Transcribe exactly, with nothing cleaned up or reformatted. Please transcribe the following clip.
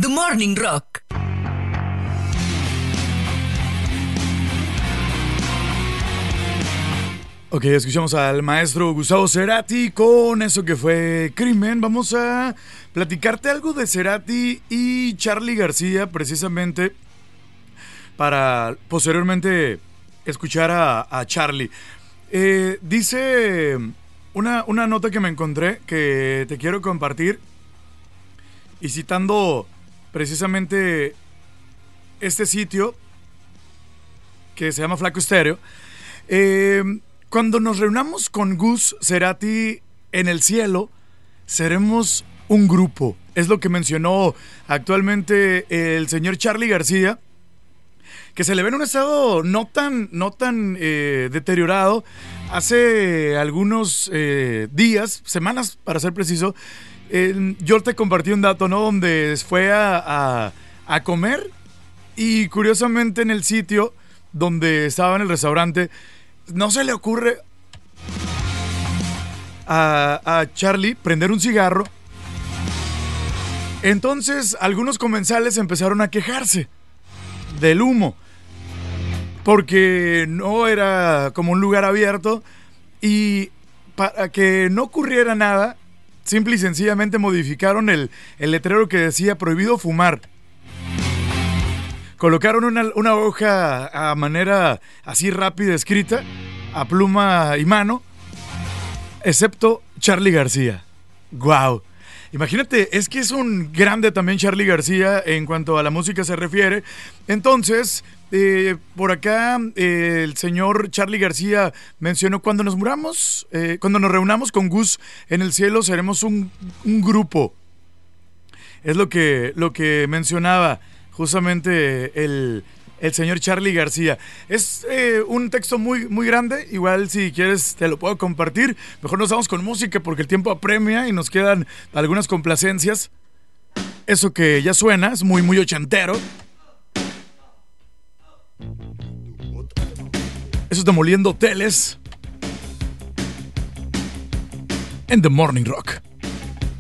The Morning Rock. Ok, escuchamos al maestro Gustavo Cerati con eso que fue Crimen. Vamos a platicarte algo de Cerati y Charly García, precisamente para posteriormente escuchar a, a Charly. Eh, dice una, una nota que me encontré que te quiero compartir, y citando precisamente este sitio que se llama Flaco Estéreo. Eh... Cuando nos reunamos con Gus Cerati en el cielo, seremos un grupo. Es lo que mencionó actualmente el señor Charly García, que se le ve en un estado no tan, no tan eh, deteriorado. Hace algunos eh, días, semanas para ser preciso, eh, yo te compartí un dato, ¿no? Donde fue a, a, a comer, y curiosamente en el sitio donde estaba en el restaurante, no se le ocurre a, a Charly prender un cigarro. Entonces algunos comensales empezaron a quejarse del humo, porque no era como un lugar abierto, y para que no ocurriera nada, simple y sencillamente modificaron el, el letrero que decía prohibido fumar. Colocaron una, una hoja a manera así rápida escrita, a pluma y mano, excepto Charly García. ¡Guau! Imagínate, es que es un grande también Charly García en cuanto a la música se refiere. Entonces, eh, por acá eh, el señor Charly García mencionó: cuando nos muramos, eh, cuando nos reunamos con Gus en el cielo, seremos un, un grupo. Es lo que, lo que mencionaba justamente el, el señor Charly García. Es eh, un texto muy, muy grande. Igual, si quieres, te lo puedo compartir. Mejor nos vamos con música porque el tiempo apremia y nos quedan algunas complacencias. Eso que ya suena es muy, muy ochentero. Eso es Demoliendo Hoteles en The Morning Rock.